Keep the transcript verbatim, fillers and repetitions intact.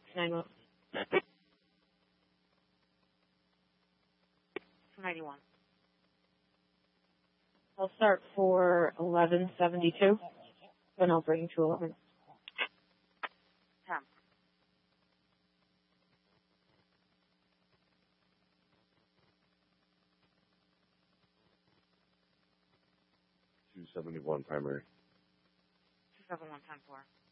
nine one. two ninety-one. I'll start for eleven seventy-two, and I'll bring you to eleven. ten. two seventy-one primary. two seven one ten four.